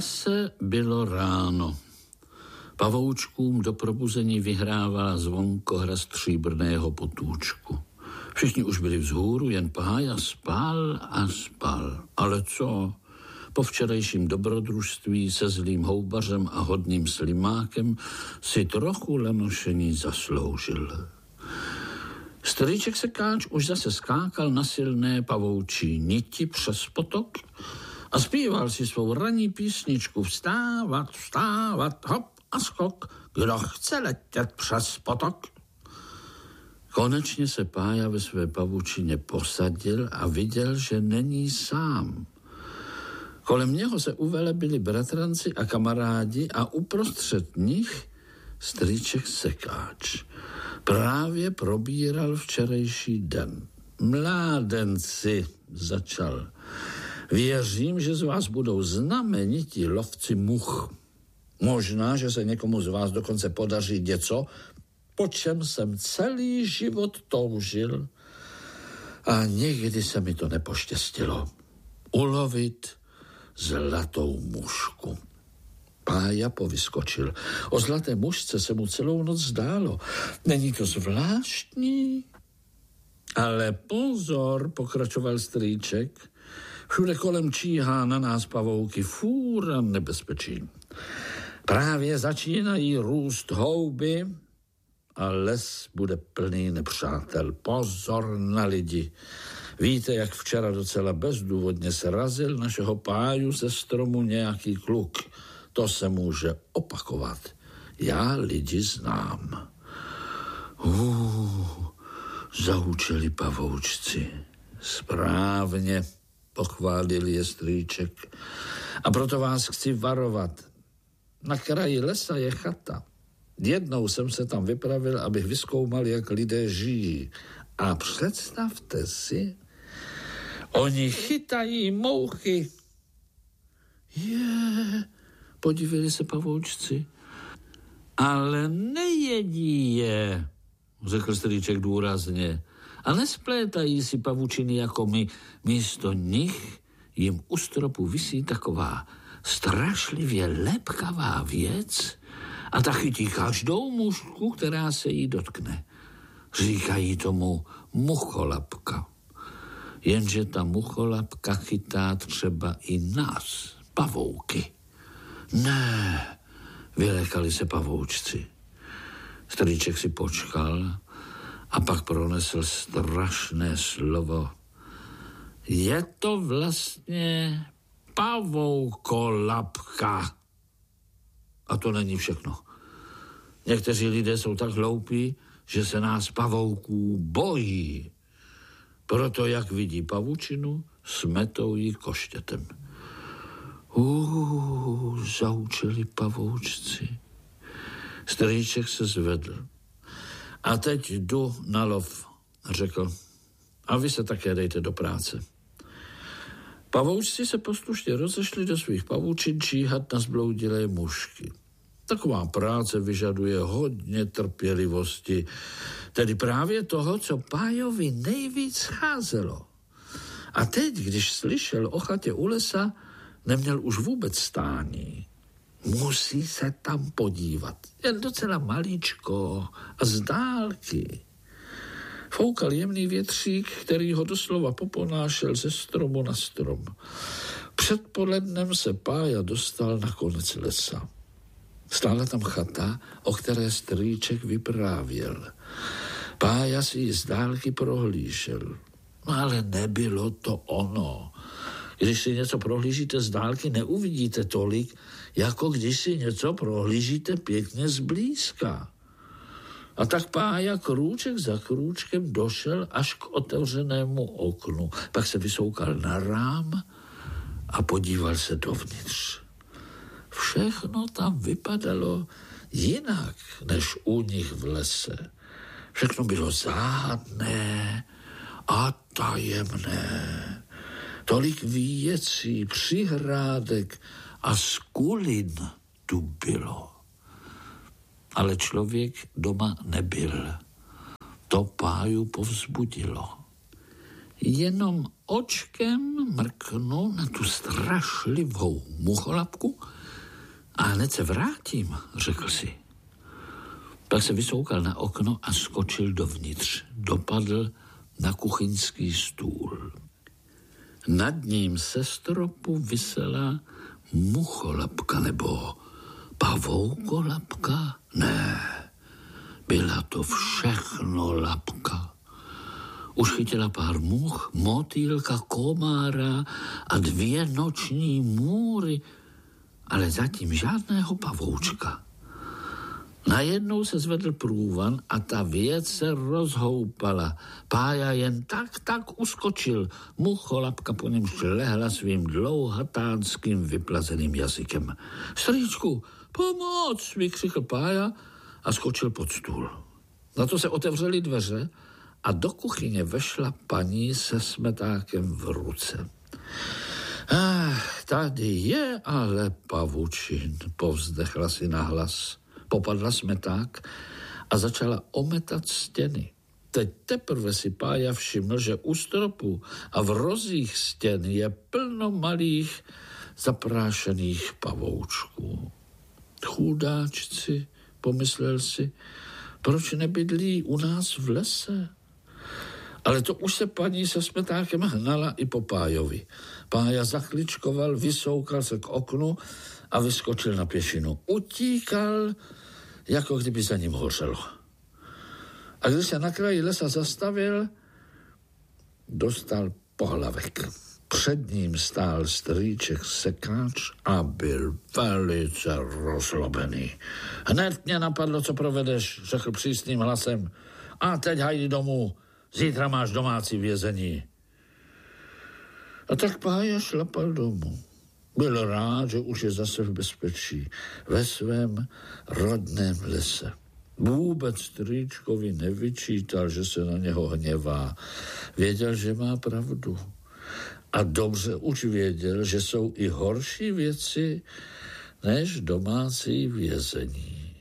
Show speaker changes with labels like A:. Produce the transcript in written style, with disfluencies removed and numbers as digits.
A: Zase bylo ráno. Pavoučkům do probuzení vyhrávala zvonkohra stříbrného potůčku. Všichni už byli vzhůru, jen Pája spal a spal. Ale co? Po včerejším dobrodružství se zlým houbařem a hodným slimákem si trochu lenošení zasloužil. Strýček Sekáč už zase skákal na silné pavoučí niti přes potok a zpíval si svou ranní písničku Vstávat, vstávat, hop a skok, kdo chce letět přes potok. Konečně se Pája ve své pavučině posadil a viděl, že není sám. Kolem něho se uvelebili bratranci a kamarádi a uprostřed nich strýček Sekáč. Právě probíral včerejší den. Mládenci, začal. Věřím, že z vás budou znamenití lovci much. Možná, že se někomu z vás dokonce podaří něco, po čem jsem celý život toužil a nikdy se mi to nepoštěstilo. Ulovit zlatou mušku. Pája povyskočil. O zlaté mušce se mu celou noc zdálo. Není to zvláštní? Ale pozor, pokračoval strýček. Všude kolem číhá na nás pavouky fůra nebezpečí. Právě začínají růst houby a les bude plný nepřátel. Pozor na lidi. Víte, jak včera docela bezdůvodně srazil našeho Páju ze stromu nějaký kluk. To se může opakovat. Já lidi znám. Zahučeli pavoučci. Správně, pochválil je strýček. A proto vás chci varovat. Na kraji lesa je chata. Jednou jsem se tam vypravil, abych vyzkoumal, jak lidé žijí. A představte si, oni chytají mouchy. Podívali se pavoučci. Ale nejedí je, řekl strýček důrazně. A nesplétají si pavučiny jako my. Místo nich jim u stropu visí taková strašlivě lepkavá věc a ta chytí každou mušku, která se jí dotkne. Říkají tomu mucholapka. Jenže ta mucholapka chytá třeba i nás, pavouky. Ne, vylékali se pavoučci. Strýček si počkal a pak pronesl strašné slovo. Je to vlastně pavoukolapka. A to není všechno. Někteří lidé jsou tak hloupí, že se nás pavouků bojí. Proto, jak vidí pavučinu, smetou ji koštětem. Zahučeli pavoučci. Strýček se zvedl. A teď jdu na lov, řekl. A vy se také dejte do práce. Pavoučci se poslušně rozešli do svých pavučin číhat na zbloudilé mušky. Taková práce vyžaduje hodně trpělivosti, tedy právě toho, co Pájovi nejvíc scházelo. A teď, když slyšel o chatě u lesa, neměl už vůbec stání. Musí se tam podívat. Jen docela maličko a z dálky. Foukal jemný větřík, který ho doslova poponášel ze stromu na strom. Předpolednem se Pája dostal na konec lesa. Stála tam chata, o které strýček vyprávěl. Pája si ji z dálky prohlížel. No ale nebylo to ono. Když si něco prohlížíte z dálky, neuvidíte tolik, jako když si něco prohlížíte pěkně zblízka. A tak Pája krůček za krůčkem došel až k otevřenému oknu. Pak se vysoukal na rám a podíval se dovnitř. Všechno tam vypadalo jinak, než u nich v lese. Všechno bylo záhadné a tajemné. Tolik věcí, přihrádek a skulin tu bylo. Ale člověk doma nebyl. To Páju povzbudilo. Jenom očkem mrknul na tu strašlivou mucholapku A hned se vrátím, řekl si. Pak se vysoukal na okno a skočil dovnitř. Dopadl na kuchyňský stůl. Nad ním se stropu visela mucholapka nebo pavoukolapka? Ne, byla to všechno lapka. Už chytila pár much, motýlka, komára a 2 noční můry, ale zatím žádného pavoučka. Najednou se zvedl průvan a ta věc se rozhoupala. Pája jen tak uskočil. Mucholapka po něm šlehla svým dlouhatánským vyplazeným jazykem. Strýčku, pomoc, vykřikl Pája a skočil pod stůl. Na to se otevřely dveře a do kuchyně vešla paní se smetákem v ruce. Tady je ale pavučin, povzdechla si nahlas. Popadla smeták a začala ometat stěny. Teď teprve si Pája všiml, že u stropu a v rozích stěn je plno malých zaprášených pavoučků. Chudáčci, pomyslel si, proč nebydlí u nás v lese? Ale to už se paní se smetákem hnala i po Pájovi. Pája zachličkoval, vysoukal se k oknu a vyskočil na pěšinu. Utíkal, jako kdyby za ním hořelo. A když se na kraji lesa zastavil, dostal pohlavek. Před ním stál strýček sekáč a byl velice rozlobený. Hned mě napadlo, co provedeš, řekl přísným hlasem. A teď hajdi domů, zítra máš domácí vězení. A tak Pája šlapal domů. Byl rád, že už je zase v bezpečí, ve svém rodném lese. Vůbec strýčkovi nevyčítal, že se na něho hněvá. Věděl, že má pravdu. A dobře už věděl, že jsou i horší věci než domácí vězení.